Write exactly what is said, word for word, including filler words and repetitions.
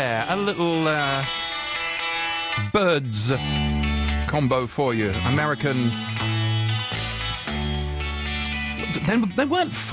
there, a little uh, Birds combo for you. American. They, they weren't